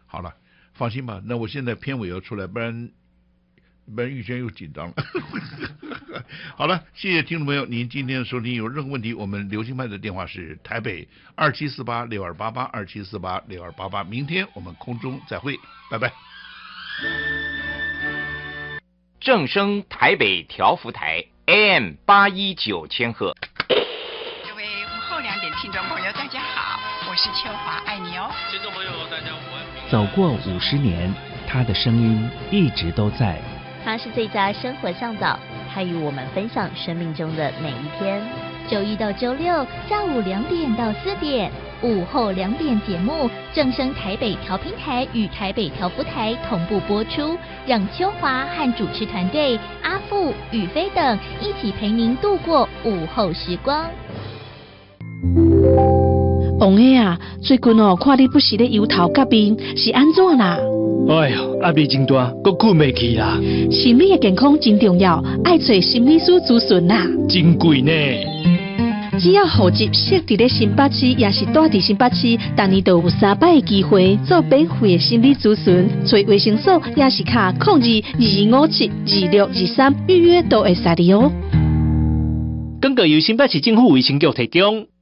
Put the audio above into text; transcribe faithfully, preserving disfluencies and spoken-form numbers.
好了，放心吧，那我现在片尾要出来，不然不然玉轩又紧张了。好了，谢谢听众朋友，您今天的收听，有任何问题，我们流行派的电话是台北二七四八六二八八二七四八六二八八，明天我们空中再会，拜拜。 正声台北调幅台 A M 八一九千赫。 各位午后两点听众朋友，大家好，我是秋华，爱你哦。 听众朋友，大家午安。 走过五十年，他的声音一直都在。 他是最佳生活向导，他与我们分享生命中的每一天。周一到周六下午两点到四点，午后两点节目正声台北调频台与台北调幅台同步播出，让秋华和主持团队阿富、宇飞等一起陪您度过午后时光。 王爷啊，最近哦，看你不时咧摇头甲面，是安怎啦？ 哎呦，压力真大，阁困袂去啦。 心理的健康真重要，爱找心理师咨询啦。 真贵呢。 只要户籍设伫咧新北市，也是住伫新北市，逐年都有三摆的机会做免费的心理咨询，找卫生所也是卡控制二二五七二六二三预约都会使的哦。 广告由新北市政府卫生局提供。